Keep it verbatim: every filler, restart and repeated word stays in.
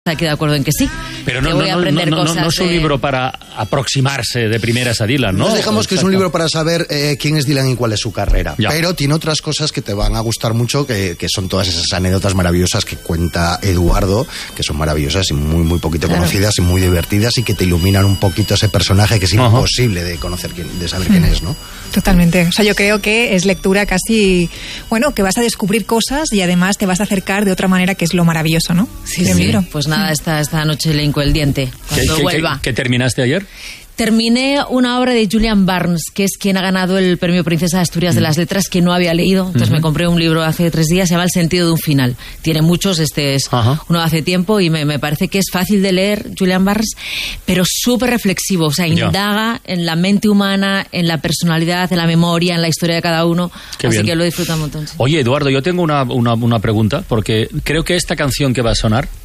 aquí de acuerdo en que sí. Pero no, que voy no, a aprender no, no, cosas no, no es un de... libro para aproximarse de primeras a Dylan, ¿no? Nos dejamos que es un libro para saber eh, quién es Dylan y cuál es su carrera. Ya. Pero tiene otras cosas que te van a gustar mucho, que, que son todas esas anécdotas maravillosas que cuenta Eduardo, que son maravillosas y muy, muy poquito claro. conocidas y muy divertidas y que te iluminan un poquito ese personaje que es uh-huh. imposible de conocer, quién, de saber mm. quién es, ¿no? Totalmente. O sea, yo creo que es lectura casi, bueno, que vas a descubrir cosas y además te vas a acercar de otra manera, que es lo maravilloso, ¿no? Sí, sí. Libro. Pues nada, esta, esta noche le hinco el diente cuando ¿Qué, vuelva. ¿Qué, qué terminaste ayer? Terminé una obra de Julian Barnes, que es quien ha ganado el premio Princesa de Asturias mm. de las Letras, que no había leído. Entonces uh-huh. me compré un libro hace tres días, se llama El sentido de un final. Tiene muchos, este es uh-huh. uno de hace tiempo y me, me parece que es fácil de leer, Julian Barnes, pero súper reflexivo. O sea, indaga yeah. en la mente humana, en la personalidad, en la memoria, en la historia de cada uno. Qué Así bien. que lo disfruto un montón. Sí. Oye, Eduardo, yo tengo una, una, una pregunta, porque creo que esta canción que va a sonar